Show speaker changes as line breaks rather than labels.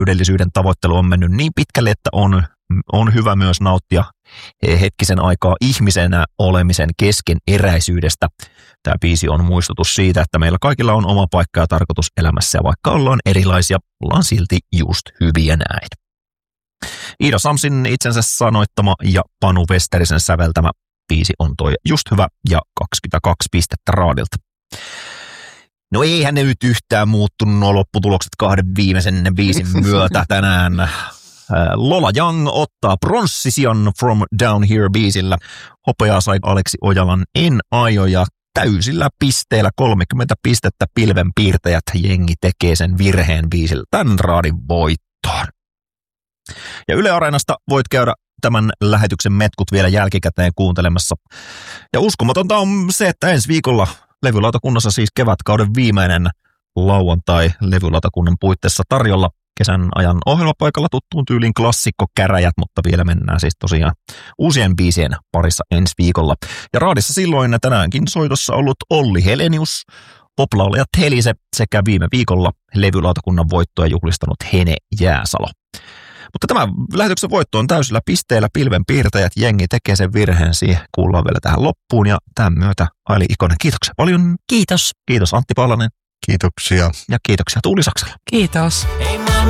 täydellisyyden tavoittelu on mennyt niin pitkälle, että on hyvä myös nauttia hetkisen aikaa ihmisenä olemisen keskeneräisyydestä. Tämä biisi on muistutus siitä, että meillä kaikilla on oma paikka ja tarkoitus elämässä, ja vaikka ollaan erilaisia, ollaan silti just hyviä näin. Iida Samsin itsensä sanoittama ja Panu Westerisen säveltämä biisi on toi just hyvä, ja 22 pistettä Raadilta. No eihän ne nyt yhtään muuttunut nuo lopputulokset 2 viimeisen biisin myötä tänään. Lola Young ottaa pronssisijan From Down Here -biisillä. Hopeaa sai Aleksi Ojalan En aio, ja täysillä pisteillä 30 pistettä Pilvenpiirtäjät. Jengi tekee sen virheen biisillä tämän raadin voittoon. Ja Yle Areenasta voit käydä tämän lähetyksen metkut vielä jälkikäteen kuuntelemassa. Ja uskomatonta on se, että ensi viikolla levylautakunnassa siis kevätkauden viimeinen lauantai levylautakunnan puitteissa tarjolla. Kesän ajan ohjelmapaikalla tuttuun tyyliin klassikkokäräjät, mutta vielä mennään siis tosiaan uusien biisien parissa ensi viikolla. Ja raadissa silloin tänäänkin soitossa ollut Olli Helenius, poplaulijat Helise sekä viime viikolla levylautakunnan voittoa juhlistanut Hene Jääsalo. Mutta tämä lähetyksen voitto on täysillä pisteillä Pilvenpiirtäjät. Jengi tekee sen virheen, siihen kuullaan vielä tähän loppuun. Ja tämän myötä Aili Ikonen, kiitoksia paljon.
Kiitos.
Kiitos Antti Paalanen.
Kiitoksia.
Ja kiitoksia Tuuli Saksala.
Kiitos.